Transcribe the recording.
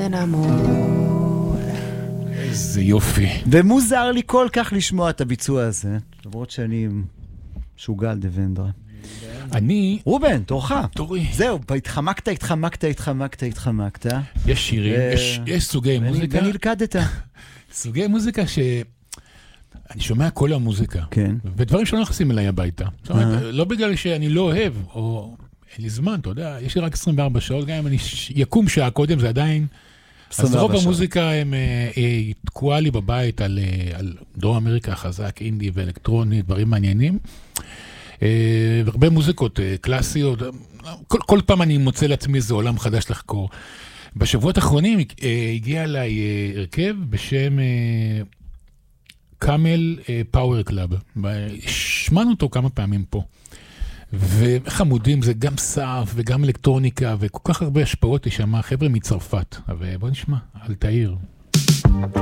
איזה יופי. ומוזר לי כל כך לשמוע את הביצוע הזה, למרות שאני משוגע על דבנדרה. אני... רובן, תורך. תורי. זהו, התחמקת. יש שירים, יש סוגי מוזיקה. ונלכדת. סוגי מוזיקה אני שומע כל המוזיקה. כן. ודברים שלא נכנסים אליי הביתה. זאת אומרת, לא בגלל שאני לא אוהב, או אין לי זמן, אתה יודע, יש לי רק 24 שעות, גם אם אני יקום שעה קודם, זה עדיין... אז רוב המוזיקה היא תקועה לי בבית על דרום אמריקה חזק, אינדי ואלקטרוני, דברים מעניינים. והרבה מוזיקות קלאסיות. כל פעם אני מוצא לעצמי איזה עולם חדש לחקור. בשבועות האחרונים הגיע אליי הרכב בשם קאמל פאוור קלאב. שמענו אותו כמה פעמים פה. וחמודים, זה גם סאף וגם אלקטרוניקה, וכל כך הרבה השפעות יש שם, חבר'ה מצרפת. אבל בוא נשמע, אל תאיר.